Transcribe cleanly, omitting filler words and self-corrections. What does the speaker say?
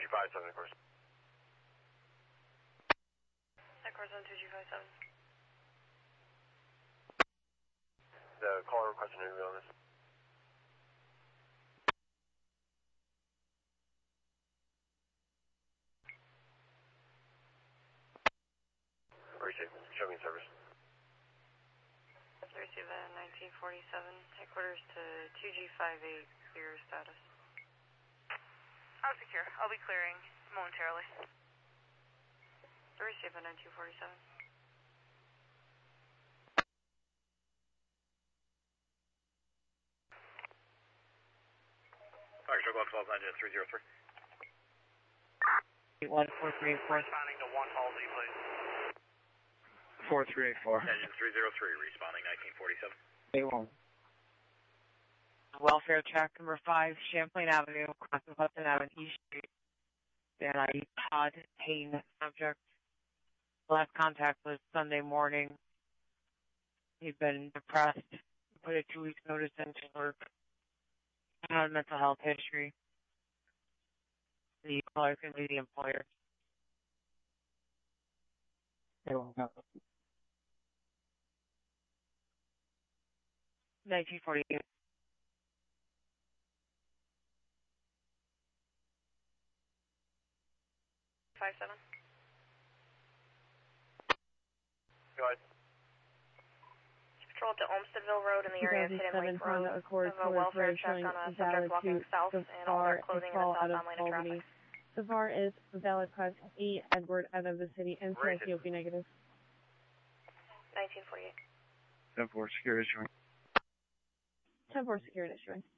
2G57, of course. Of course, on 2G57. The caller requested an interview on this. Receive. Show me service. Receive a 1947. Headquarters to 2G58. Your status. I'm secure. I'll be clearing momentarily. Receive a 1947. Fire Show Golf 12 engine 303. 81434. Responding to 1 Halsey, please. 4384. Engine 303, responding 1947. 81. Welfare track number 5, Champlain Avenue, crossing Hudson Avenue, East Street. Dan Todd Payne, subject. Last contact was Sunday morning. He'd been depressed. Put a 2-week notice into work. Had mental health history. The caller can be the employer. 1948. Five seven. Go ahead. Patrol to Olmstedville Road in the area of Hidden Lake Road. Accord Of a welfare check on a subject walking south and all their clothing in the southbound lane of traffic. So far is valid class 8, Edward out of the city, NCIC will be negative. 1948. 10-4 security issuing. 10-4 security issuing.